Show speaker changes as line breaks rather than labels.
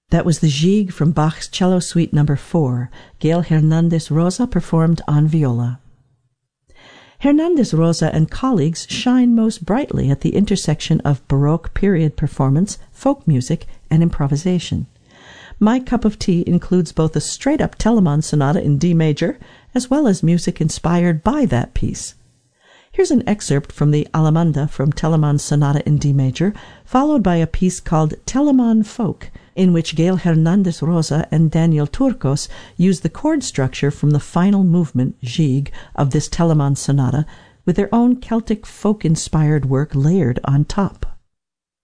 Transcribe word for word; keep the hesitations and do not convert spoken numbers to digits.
That was the Gigue from Bach's Cello Suite number four, Gail Hernandez Rosa performed on viola. Hernandez Rosa and colleagues shine most brightly at the intersection of Baroque period performance, folk music, and improvisation. My Cup of Tea includes both a straight-up Telemann sonata in D major, as well as music inspired by that piece. Here's an excerpt from the Allemande from Telemann's Sonata in D major, followed by a piece called Telemann Folk, in which Gail Hernandez Rosa and Daniel Turcos use the chord structure from the final movement, Gigue, of this Telemann sonata, with their own Celtic folk-inspired work layered on top.